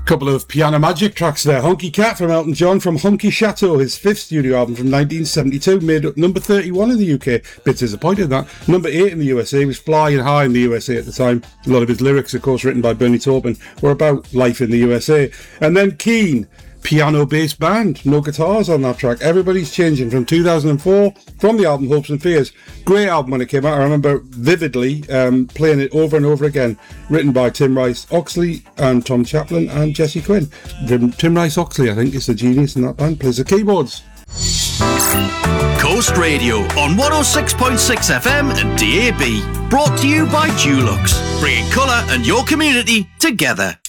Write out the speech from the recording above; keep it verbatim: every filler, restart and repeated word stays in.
Couple of Piano Magic tracks there. Honky Cat from Elton John from Honky Chateau, his fifth studio album from nineteen seventy-two, made up number thirty-one in the U K. Bit disappointed that. Number eight in the U S A. He was flying high in the U S A at the time. A lot of his lyrics, of course, written by Bernie Taupin, were about life in the U S A. And then Keane, piano-based band, no guitars on that track. Everybody's Changing from two thousand four, from the album Hopes and Fears. Great album when it came out. I remember vividly um, playing it over and over again. Written by Tim Rice-Oxley and Tom Chaplin and Jesse Quinn. Tim Rice-Oxley, I think, is the genius in that band. Plays the keyboards. Coast Radio on one oh six point six F M and D A B. Brought to you by Dulux, bringing colour and your community together.